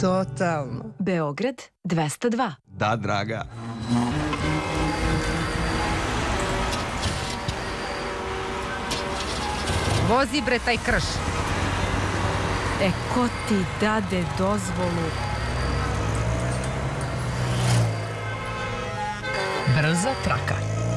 Totalno. Beograd 202. Da, draga. Vozi bre taj krš. Ko ti dade dozvolu? Brza traka.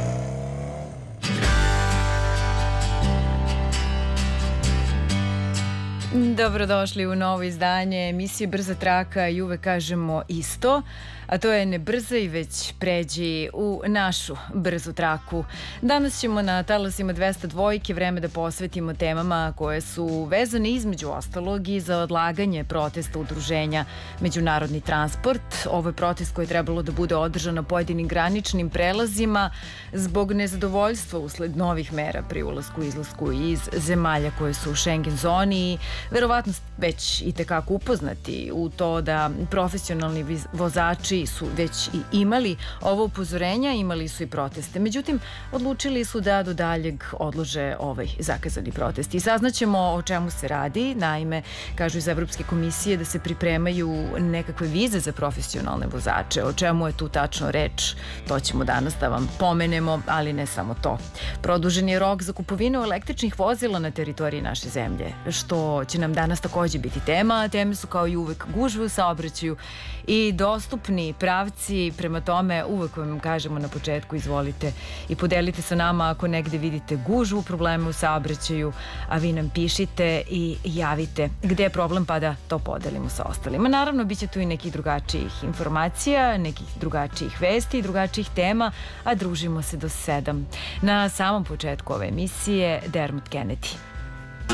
Dobrodošli u novo izdanje emisije Brza traka i uvek kažemo isto, a to je ne brzaj, već pređi u našu brzu traku. Danas ćemo na talasima 202 vreme da posvetimo temama koje su vezane između ostalog i za odlaganje protesta udruženja Međunarodni transport. Ovo je protest koji je trebalo da bude održan na pojedinim graničnim prelazima zbog nezadovoljstva usled novih mera pri ulasku i izlasku iz zemalja koje su u Schengen zoni i verovatno već i tekako upoznati u to da profesionalni vozači su već i imali ovo upozorenja, imali su i proteste. Međutim, odlučili su da do daljeg odlože ovaj zakazani protest. I saznaćemo o čemu se radi. Naime, kažu iz Evropske komisije da se pripremaju nekakve vize za profesionalne vozače. O čemu je tu tačno reč? To ćemo danas da vam pomenemo, ali ne samo to. Produžen je rok za kupovinu električnih vozila na teritoriji naše zemlje, što će nam danas takođe biti tema. Teme su kao i uvek gužve u saobraćaju i dostupni pravci, prema tome uvek vam kažemo na početku izvolite i podelite sa nama ako negde vidite gužvu, probleme u saobraćaju, a vi nam pišite i javite gde je problem pa da to podelimo sa ostalima. Naravno, bit će tu i nekih drugačijih informacija, nekih drugačijih vesti, drugačijih tema, a družimo se do 7. Na samom početku ove emisije Dermot Kennedy.